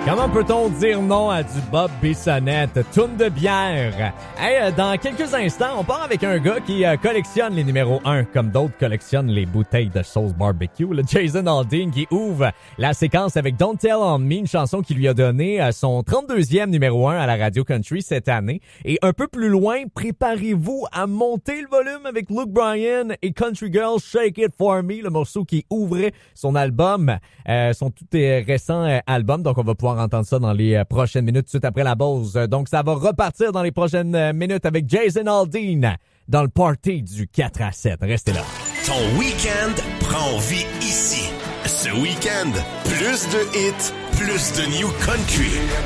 Comment peut-on dire non à du Bob Bissonnette? Tourne de bière. Hey, dans quelques instants, on part avec un gars qui collectionne les numéros 1, comme d'autres collectionnent les bouteilles de sauce barbecue. Le Jason Aldean qui ouvre la séquence avec Don't Tell on Me, une chanson qui lui a donné son 32e numéro 1 à la Radio Country cette année. Et un peu plus loin, préparez-vous à monter le volume avec Luke Bryan et Country Girl Shake It For Me, le morceau qui ouvrait son album, son tout récent album. Donc, on va pouvoir entendre ça dans les prochaines minutes, tout de suite après la pause. Donc, ça va repartir dans les prochaines minutes avec Jason Aldean dans le party du 4-7. Restez là. Ton week-end prend vie ici. Ce week-end, plus de hits, plus de new country.